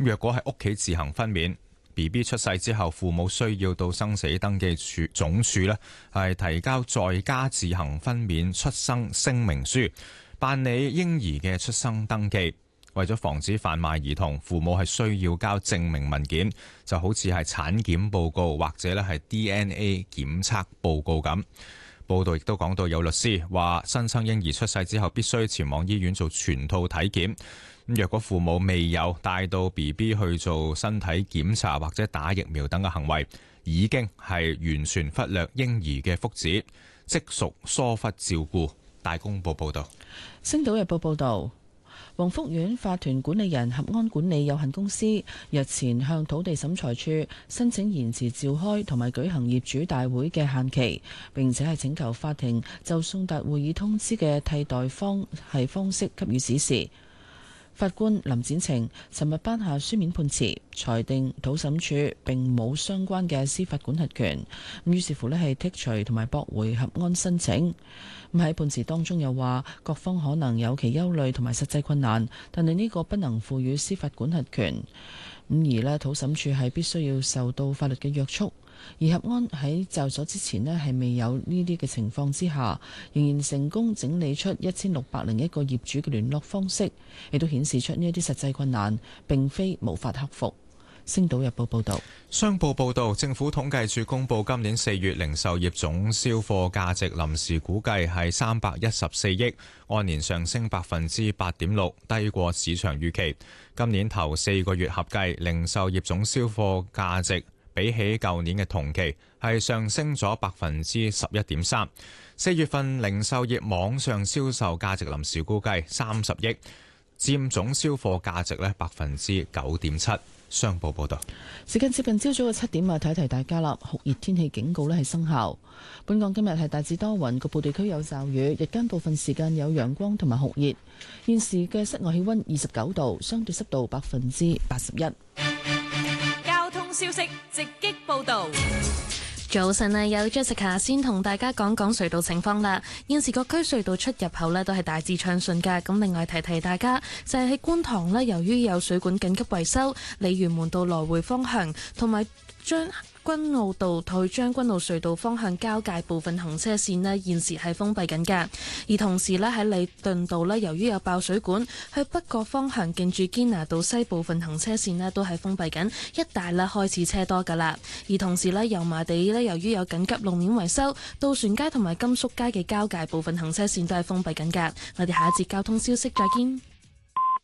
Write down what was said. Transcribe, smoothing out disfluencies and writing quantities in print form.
若果係屋企自行分娩，BB 出世之後，父母需要到生死登記總署呢係提交在家自行分娩出生聲明書，辦理嬰兒嘅出生登記。為咗防止販賣兒童，父母係需要交證明文件，就好似係產檢報告或者咧係 DNA 檢測報告咁。報道亦都講到有律師話，新生嬰兒出世之後必須前往醫院做全套體檢。若果父母未有帶到 BB 去做身體檢查或者打疫苗等嘅行為，已經係完全忽略嬰兒嘅福祉，即屬疏忽照顧。大公報報道。 星島日報報道，宏福苑法團管理人合安管理有限公司日前向土地審裁處申請延遲召開同埋舉行業主大會嘅限期，並且係請求法庭就送達會議通知嘅替代方式給予指示。法官林展晴尋日頒下書面判詞，裁定土審處並冇相關嘅司法管轄權，於是乎呢係剔除同埋駁回合安申請。咁喺判詞當中又話，各方可能有其憂慮同埋實際困難，但係呢個不能賦予司法管轄權。咁而呢土審處係必須要受到法律嘅約束。而合安喺就咗之前呢係未有呢啲嘅情況之下，仍然成功整理出1601個業主嘅聯絡方式，亦都顯示出呢一啲實際困難並非無法克服。星島日報報道。 商報報道，政府統計處公布今年4月零售業總銷貨價值臨時估計係314億，按年上升8.6%，低過市場預期。今年頭4個月合計零售業總銷貨價值比起舊年嘅同期係上升咗11.3%。4月份零售業網上銷售價值臨時估計30億，佔總銷貨價值咧9.7%。商報報道。 時間接近朝早嘅7點啊，提一提大家啦，酷熱天氣警告咧係生效。本港今日係大致多雲，局部地區有驟雨，日間部分時間有陽光同埋酷熱。現時嘅室外氣溫29度，相對濕度81%。 交通消息直擊報道。 早晨啊，有 Jessica 先同大家講講隧道情況啦。現時各區隧道出入口呢都係大致暢順㗎。咁另外提提大家，就係喺觀塘呢，由於有水管緊急維修，鯉魚門道來回方向同埋將軍澳道去將軍澳隧道方向交界部分行車線呢，現時係封閉緊㗎。而同時呢，喺禮頓道呢，由於有爆水管，去北角方向近住堅拿道西部分行車線呢都係封閉緊，一帶呢開始車多㗎啦。而同時呢，油麻地呢，由於有緊急路面維修，渡船街同埋甘肅街嘅交界部分行車線都係封閉緊㗎。我哋下一節交通消息再見。